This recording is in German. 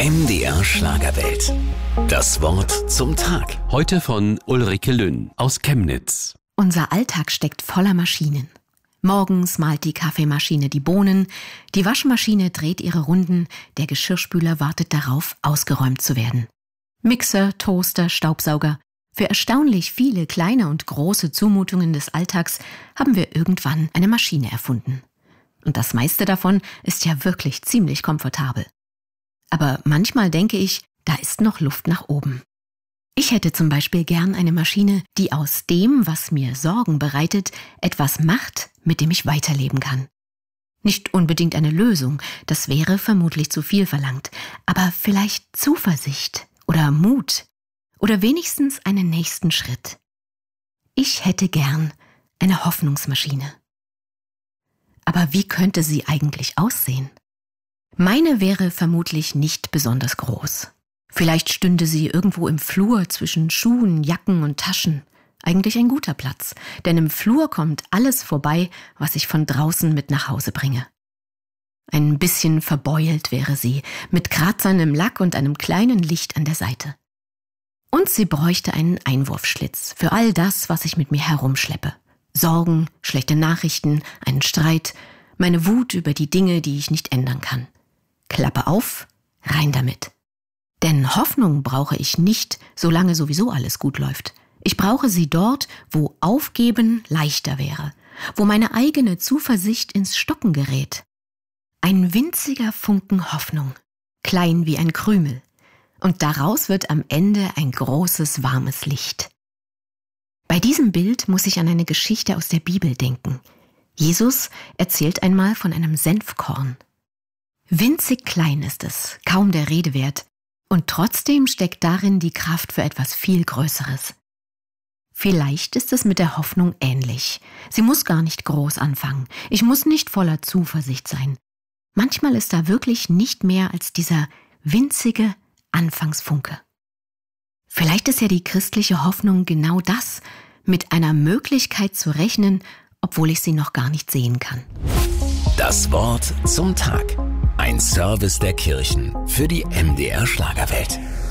MDR Schlagerwelt. Das Wort zum Tag. Heute von Ulrike Lünn aus Chemnitz. Unser Alltag steckt voller Maschinen. Morgens mahlt die Kaffeemaschine die Bohnen, die Waschmaschine dreht ihre Runden, der Geschirrspüler wartet darauf, ausgeräumt zu werden. Mixer, Toaster, Staubsauger. Für erstaunlich viele kleine und große Zumutungen des Alltags haben wir irgendwann eine Maschine erfunden. Und das meiste davon ist ja wirklich ziemlich komfortabel. Aber manchmal denke ich, da ist noch Luft nach oben. Ich hätte zum Beispiel gern eine Maschine, die aus dem, was mir Sorgen bereitet, etwas macht, mit dem ich weiterleben kann. Nicht unbedingt eine Lösung, das wäre vermutlich zu viel verlangt, aber vielleicht Zuversicht oder Mut oder wenigstens einen nächsten Schritt. Ich hätte gern eine Hoffnungsmaschine. Aber wie könnte sie eigentlich aussehen? Meine wäre vermutlich nicht besonders groß. Vielleicht stünde sie irgendwo im Flur zwischen Schuhen, Jacken und Taschen. Eigentlich ein guter Platz, denn im Flur kommt alles vorbei, was ich von draußen mit nach Hause bringe. Ein bisschen verbeult wäre sie, mit Kratzern im Lack und einem kleinen Licht an der Seite. Und sie bräuchte einen Einwurfschlitz für all das, was ich mit mir herumschleppe. Sorgen, schlechte Nachrichten, einen Streit, meine Wut über die Dinge, die ich nicht ändern kann. Klappe auf, rein damit. Denn Hoffnung brauche ich nicht, solange sowieso alles gut läuft. Ich brauche sie dort, wo Aufgeben leichter wäre, wo meine eigene Zuversicht ins Stocken gerät. Ein winziger Funken Hoffnung, klein wie ein Krümel. Und daraus wird am Ende ein großes, warmes Licht. Bei diesem Bild muss ich an eine Geschichte aus der Bibel denken. Jesus erzählt einmal von einem Senfkorn. Winzig klein ist es, kaum der Rede wert, und trotzdem steckt darin die Kraft für etwas viel Größeres. Vielleicht ist es mit der Hoffnung ähnlich. Sie muss gar nicht groß anfangen. Ich muss nicht voller Zuversicht sein. Manchmal ist da wirklich nicht mehr als dieser winzige Anfangsfunke. Vielleicht ist ja die christliche Hoffnung genau das, mit einer Möglichkeit zu rechnen, obwohl ich sie noch gar nicht sehen kann. Das Wort zum Tag. Ein Service der Kirchen für die MDR Schlagerwelt.